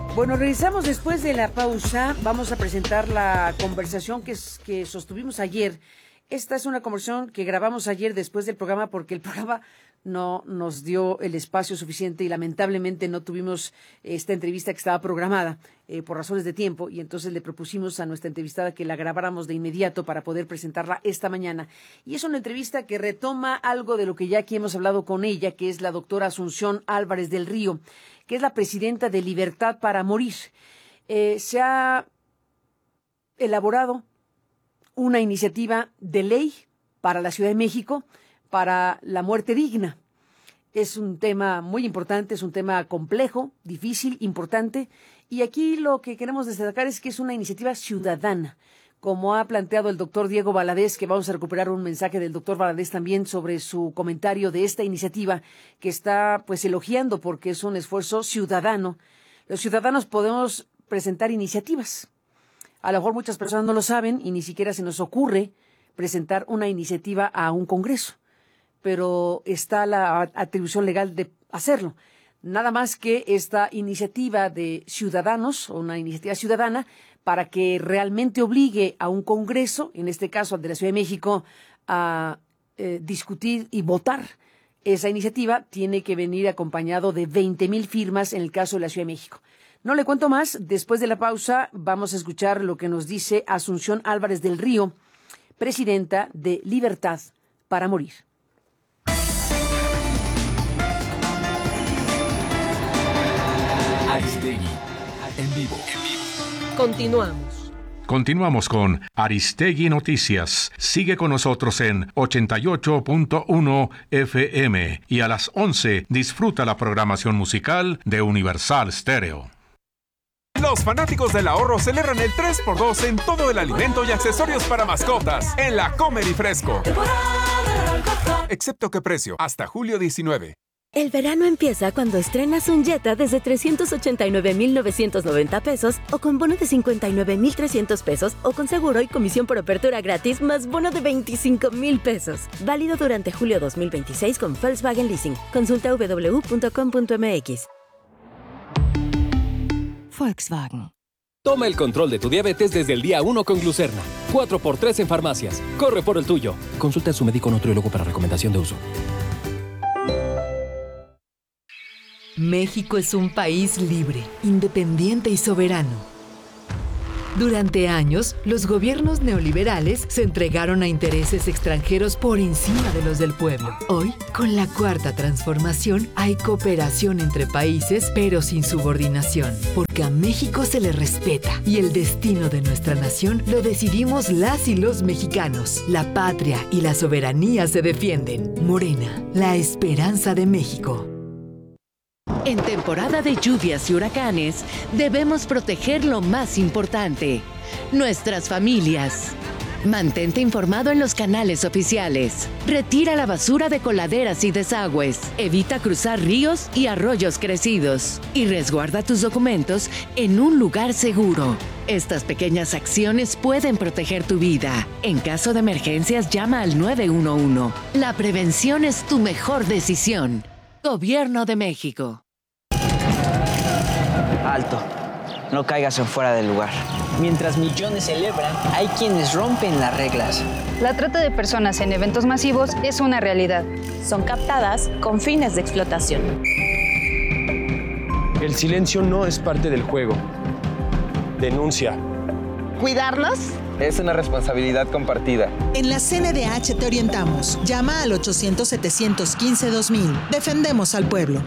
Bueno, regresamos después de la pausa. Vamos a presentar la conversación que sostuvimos ayer. Esta es una conversación que grabamos ayer después del programa porque el programa no nos dio el espacio suficiente y lamentablemente no tuvimos esta entrevista que estaba programada por razones de tiempo, y entonces le propusimos a nuestra entrevistada que la grabáramos de inmediato para poder presentarla esta mañana. Y es una entrevista que retoma algo de lo que ya aquí hemos hablado con ella, que es la doctora Asunción Álvarez del Río, que es la presidenta de Libertad para Morir. Se ha elaborado una iniciativa de ley para la Ciudad de México para la muerte digna. Es un tema muy importante, es un tema complejo, difícil, importante, y aquí lo que queremos destacar es que es una iniciativa ciudadana, como ha planteado el doctor Diego Valadez, que vamos a recuperar un mensaje del doctor Valadez también sobre su comentario de esta iniciativa, que está pues elogiando porque es un esfuerzo ciudadano. Los ciudadanos podemos presentar iniciativas. A lo mejor muchas personas no lo saben y ni siquiera se nos ocurre presentar una iniciativa a un congreso, pero está la atribución legal de hacerlo. Nada más que esta iniciativa de ciudadanos, o una iniciativa ciudadana, para que realmente obligue a un congreso, en este caso al de la Ciudad de México, a discutir y votar esa iniciativa, tiene que venir acompañado de 20,000 firmas en el caso de la Ciudad de México. No le cuento más. Después de la pausa vamos a escuchar lo que nos dice Asunción Álvarez del Río, presidenta de Libertad para Morir. Aristegui, en vivo. Continuamos con Aristegui Noticias. Sigue con nosotros en 88.1 FM y a las 11 disfruta la programación musical de Universal Stereo. Los fanáticos del ahorro celebran el 3x2 en todo el alimento y accesorios para mascotas en la Comer y Fresco. Excepto que precio, hasta julio 19. El verano empieza cuando estrenas un Jetta desde 389,990 pesos o con bono de 59,300 pesos o con seguro y comisión por apertura gratis más bono de 25,000 pesos. Válido durante julio 2026 con Volkswagen Leasing. Consulta www.com.mx. Volkswagen. Toma el control de tu diabetes desde el día 1 con Glucerna. 4x3 en farmacias. Corre por el tuyo. Consulta a su médico nutriólogo para recomendación de uso. México es un país libre, independiente y soberano. Durante años, los gobiernos neoliberales se entregaron a intereses extranjeros por encima de los del pueblo. Hoy, con la Cuarta Transformación, hay cooperación entre países, pero sin subordinación, porque a México se le respeta y el destino de nuestra nación lo decidimos las y los mexicanos. La patria y la soberanía se defienden. Morena, la esperanza de México. En temporada de lluvias y huracanes, debemos proteger lo más importante, nuestras familias. Mantente informado en los canales oficiales. Retira la basura de coladeras y desagües. Evita cruzar ríos y arroyos crecidos. Y resguarda tus documentos en un lugar seguro. Estas pequeñas acciones pueden proteger tu vida. En caso de emergencias, llama al 911. La prevención es tu mejor decisión. Gobierno de México. Alto, no caigas en fuera del lugar. Mientras millones celebran, hay quienes rompen las reglas. La trata de personas en eventos masivos es una realidad. Son captadas con fines de explotación. El silencio no es parte del juego. Denuncia. ¿Cuidarnos? Es una responsabilidad compartida. En la CNDH te orientamos. Llama al 800-715-2000. Defendemos al pueblo.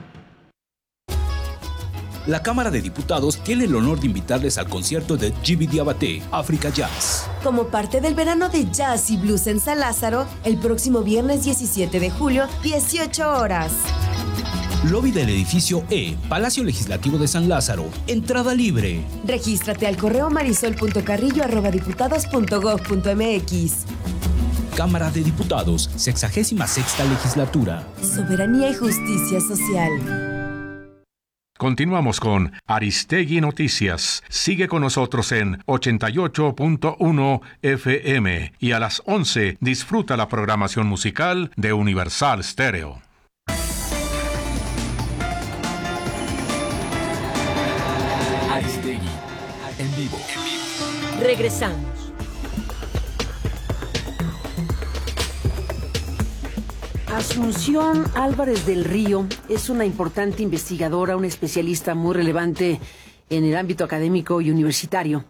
La Cámara de Diputados tiene el honor de invitarles al concierto de Gibi Diabaté, África Jazz. Como parte del verano de jazz y blues en San Lázaro, el próximo viernes 17 de julio, 18 horas. Lobby del edificio E, Palacio Legislativo de San Lázaro. Entrada libre. Regístrate al correo marisol.carrillo@diputados.gov.mx. Cámara de Diputados, 66ª Legislatura. Soberanía y justicia social. Continuamos con Aristegui Noticias. Sigue con nosotros en 88.1 FM y a las 11 disfruta la programación musical de Universal Stereo. Aristegui en vivo. Regresamos. Asunción Álvarez del Río es una importante investigadora, una especialista muy relevante en el ámbito académico y universitario.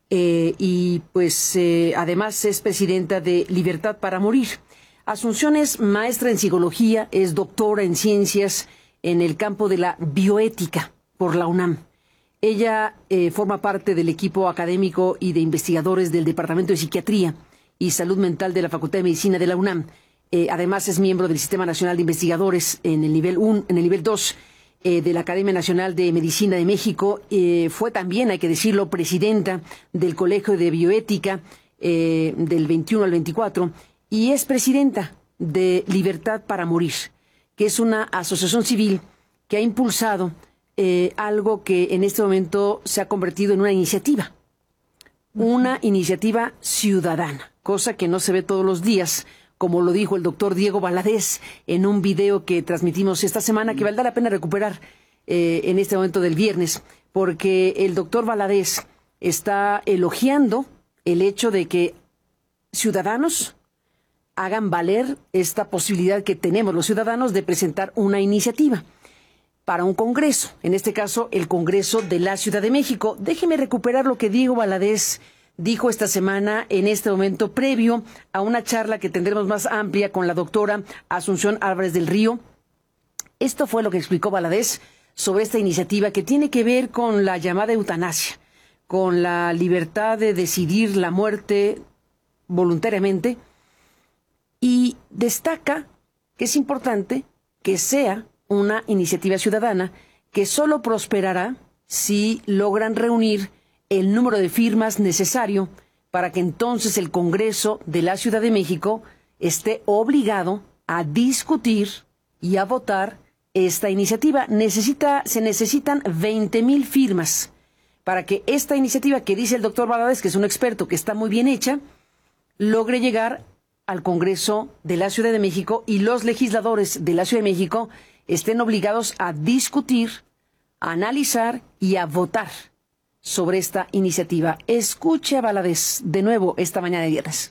Además es presidenta de Libertad para Morir. Asunción es maestra en psicología, es doctora en ciencias en el campo de la bioética por la UNAM. Ella forma parte del equipo académico y de investigadores del Departamento de Psiquiatría y Salud Mental de la Facultad de Medicina de la UNAM. Además es miembro del Sistema Nacional de Investigadores en el nivel 2 de la Academia Nacional de Medicina de México. Fue también, hay que decirlo, presidenta del Colegio de Bioética del 21 al 24 y es presidenta de Libertad para Morir, que es una asociación civil que ha impulsado algo que en este momento se ha convertido en una iniciativa ciudadana, cosa que no se ve todos los días, como lo dijo el doctor Diego Valadez en un video que transmitimos esta semana, que valdrá la pena recuperar en este momento del viernes, porque el doctor Valadez está elogiando el hecho de que ciudadanos hagan valer esta posibilidad que tenemos los ciudadanos de presentar una iniciativa para un congreso, en este caso el Congreso de la Ciudad de México. Déjeme recuperar lo que Diego Valadez dijo esta semana, en este momento previo a una charla que tendremos más amplia con la doctora Asunción Álvarez del Río. Esto fue lo que explicó Valadez sobre esta iniciativa que tiene que ver con la llamada eutanasia, con la libertad de decidir la muerte voluntariamente, y destaca que es importante que sea una iniciativa ciudadana que solo prosperará si logran reunir el número de firmas necesario para que entonces el Congreso de la Ciudad de México esté obligado a discutir y a votar esta iniciativa. Se necesitan 20,000 firmas para que esta iniciativa, que dice el doctor Valadez, que es un experto, que está muy bien hecha, logre llegar al Congreso de la Ciudad de México y los legisladores de la Ciudad de México estén obligados a discutir, a analizar y a votar sobre esta iniciativa. Escuche a Valadez de nuevo esta mañana de viernes.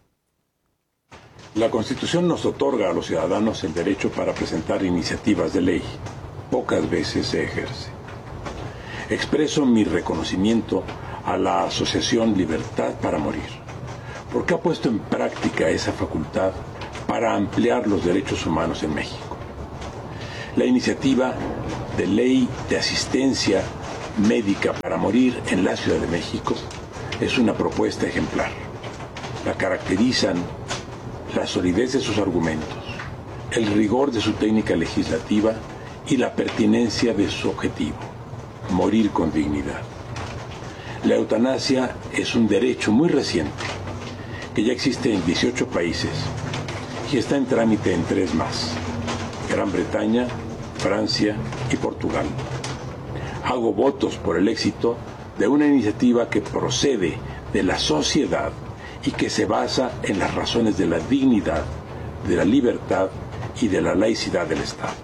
La Constitución nos otorga a los ciudadanos el derecho para presentar iniciativas de ley. Pocas veces se ejerce. Expreso mi reconocimiento a la Asociación Libertad para Morir, porque ha puesto en práctica esa facultad para ampliar los derechos humanos en México. La iniciativa de ley de asistencia médica para morir en la Ciudad de México es una propuesta ejemplar. La caracterizan la solidez de sus argumentos, el rigor de su técnica legislativa y la pertinencia de su objetivo: morir con dignidad. La eutanasia es un derecho muy reciente, que ya existe en 18 países y está en trámite en 3 más: Gran Bretaña, Francia y Portugal. Hago votos por el éxito de una iniciativa que procede de la sociedad y que se basa en las razones de la dignidad, de la libertad y de la laicidad del Estado.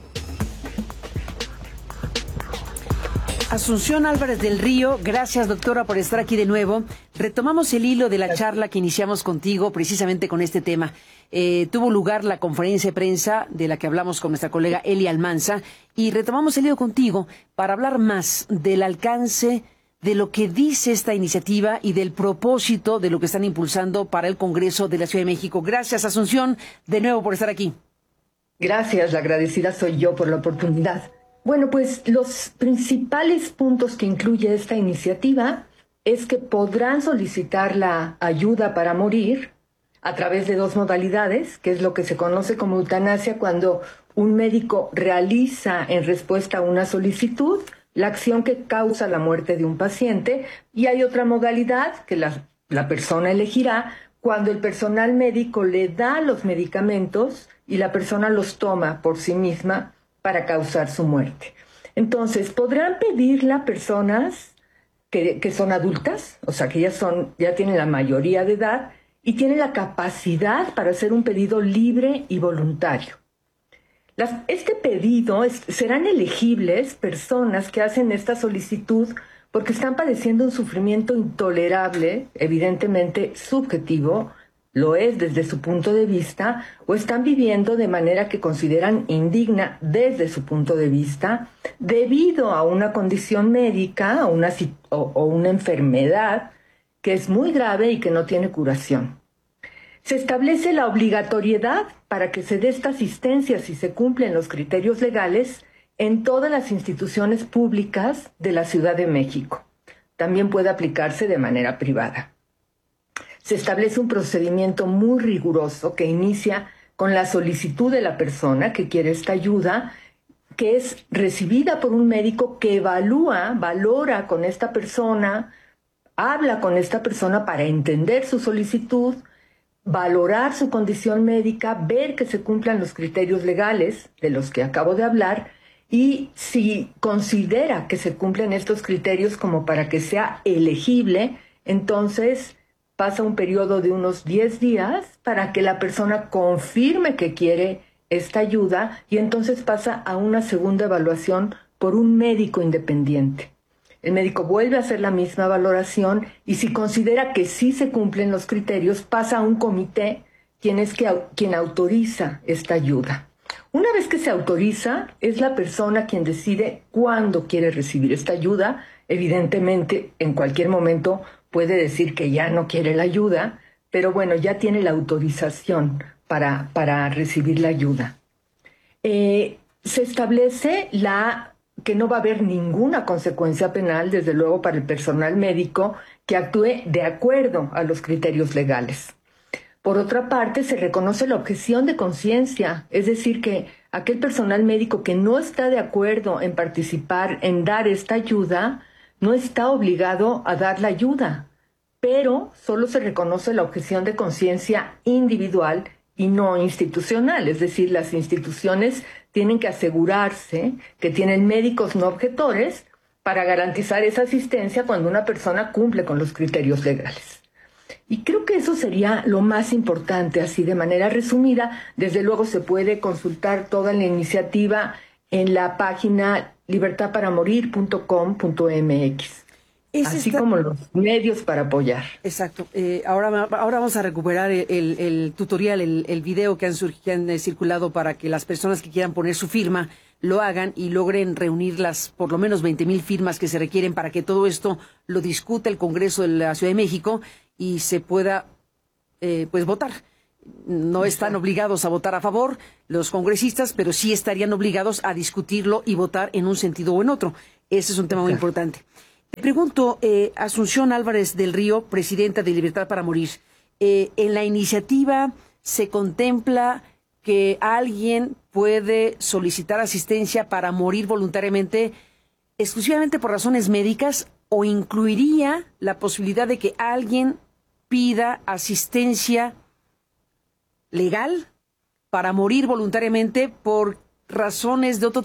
Asunción Álvarez del Río, gracias doctora por estar aquí de nuevo. Retomamos el hilo de la charla que iniciamos contigo precisamente con este tema. Tuvo lugar la conferencia de prensa de la que hablamos con nuestra colega Eli Almanza y retomamos el hilo contigo para hablar más del alcance de lo que dice esta iniciativa y del propósito de lo que están impulsando para el Congreso de la Ciudad de México. Gracias, Asunción, de nuevo por estar aquí. Gracias, la agradecida soy yo por la oportunidad. Bueno, pues los principales puntos que incluye esta iniciativa es que podrán solicitar la ayuda para morir a través de 2 modalidades, que es lo que se conoce como eutanasia, cuando un médico realiza en respuesta a una solicitud la acción que causa la muerte de un paciente, y hay otra modalidad que la persona elegirá cuando el personal médico le da los medicamentos y la persona los toma por sí misma para causar su muerte. Entonces, podrán pedirla personas que son adultas, o sea, que ya tienen la mayoría de edad y tienen la capacidad para hacer un pedido libre y voluntario. Este pedido serán elegibles personas que hacen esta solicitud porque están padeciendo un sufrimiento intolerable, evidentemente subjetivo, lo es desde su punto de vista, o están viviendo de manera que consideran indigna desde su punto de vista, debido a una condición médica o una enfermedad que es muy grave y que no tiene curación. Se establece la obligatoriedad para que se dé esta asistencia si se cumplen los criterios legales en todas las instituciones públicas de la Ciudad de México. También puede aplicarse de manera privada. Se establece un procedimiento muy riguroso que inicia con la solicitud de la persona que quiere esta ayuda, que es recibida por un médico que valora con esta persona, habla con esta persona para entender su solicitud, valorar su condición médica, ver que se cumplan los criterios legales de los que acabo de hablar, y si considera que se cumplen estos criterios como para que sea elegible, entonces pasa un periodo de unos 10 días para que la persona confirme que quiere esta ayuda y entonces pasa a una segunda evaluación por un médico independiente. El médico vuelve a hacer la misma valoración y si considera que sí se cumplen los criterios, pasa a un comité quien autoriza esta ayuda. Una vez que se autoriza, es la persona quien decide cuándo quiere recibir esta ayuda. Evidentemente, en cualquier momento puede decir que ya no quiere la ayuda, pero bueno, ya tiene la autorización para recibir la ayuda. Se establece que no va a haber ninguna consecuencia penal, desde luego, para el personal médico que actúe de acuerdo a los criterios legales. Por otra parte, se reconoce la objeción de conciencia, es decir, que aquel personal médico que no está de acuerdo en participar, en dar esta ayuda, no está obligado a dar la ayuda, pero solo se reconoce la objeción de conciencia individual y no institucional, es decir, las instituciones tienen que asegurarse que tienen médicos no objetores para garantizar esa asistencia cuando una persona cumple con los criterios legales. Y creo que eso sería lo más importante, así de manera resumida. Desde luego se puede consultar toda la iniciativa en la página libertadparamorir.com.mx, así como los medios para apoyar. Exacto. Ahora vamos a recuperar el tutorial, el video que han circulado para que las personas que quieran poner su firma lo hagan y logren reunir las por lo menos 20,000 firmas que se requieren para que todo esto lo discuta el Congreso de la Ciudad de México y se pueda votar. No están obligados a votar a favor los congresistas, pero sí estarían obligados a discutirlo y votar en un sentido o en otro. Ese es un tema muy importante. Te pregunto, Asunción Álvarez del Río, presidenta de Libertad para Morir, en la iniciativa se contempla que alguien puede solicitar asistencia para morir voluntariamente exclusivamente por razones médicas, o incluiría la posibilidad de que alguien pida asistencia legal para morir voluntariamente por razones de otro